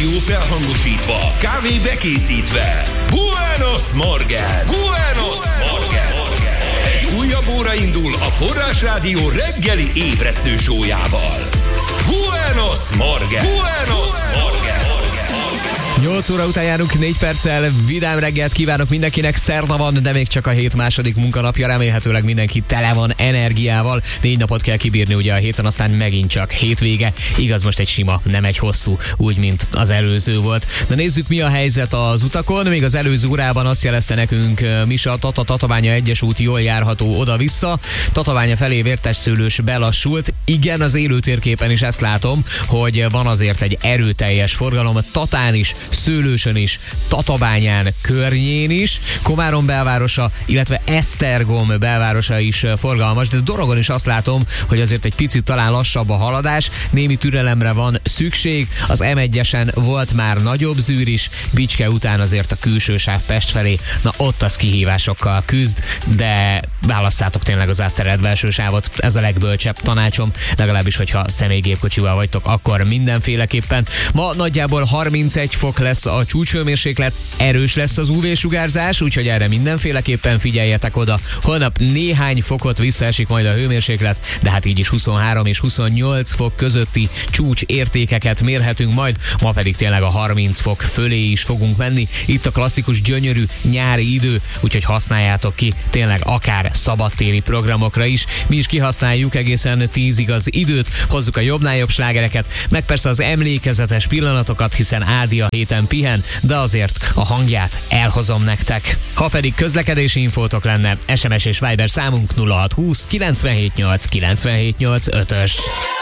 rádió felhangosítva, kávé bekészítve. Buenos Morgen! Buenos Morgen! Egy újabb óra indul a Forrás Rádió reggeli ébresztő sójával. Buenos Morgen! Buenos Morgen! 8 óra után járunk 4 perccel, vidám reggelt kívánok mindenkinek, szerda van, de még csak a hét második munkanapja, remélhetőleg mindenki tele van energiával. 4 napot kell kibírni ugye a héten, aztán megint csak hétvége, igaz most egy sima, nem egy hosszú, úgy mint az előző volt. Na nézzük mi a helyzet az utakon, még az előző órában azt jelezte nekünk Misa, Tatabánya 1-es út jól járható oda-vissza, Tatabánya felé Vértesszőlős belassult, igen, az élő térképen is ezt látom, hogy van azért egy erőteljes forgalom, Tatán is, Szőlősön is, Tatabányán, környén is, Komárom belvárosa, illetve Esztergom belvárosa is forgalmas, de Dorogon is azt látom, hogy azért egy picit talán lassabb a haladás, némi türelemre van szükség, az M1-esen volt már nagyobb zűr is, Bicske után azért a külső sáv Pest felé, na ott az kihívásokkal küzd, de válasszátok tényleg az átterelt belső sávot, ez a legbölcsebb tanácsom, legalábbis hogyha személygépkocsival vagytok, akkor mindenféleképpen. Ma nagyjából 31 fok lesz a csúcshőmérséklet, erős lesz az UV-sugárzás, úgyhogy erre mindenféleképpen figyeljetek oda. Holnap néhány fokot visszaesik majd a hőmérséklet, de hát így is 23 és 28 fok közötti csúcs értékeket mérhetünk majd, ma pedig tényleg a 30 fok fölé is fogunk menni. Itt a klasszikus gyönyörű nyári idő, úgyhogy használjátok ki tényleg akár szabadtéri programokra is. Mi is kihasználjuk egészen 10-ig az időt, hozzuk a jobbnál jobb slágereket, meg persze az emlékezetes pillanatokat, hiszen Ádi a héten pihen, de azért a hangját elhozom nektek. Ha pedig közlekedési infótok lenne, SMS és Viber számunk 0620 978 978 5-ös.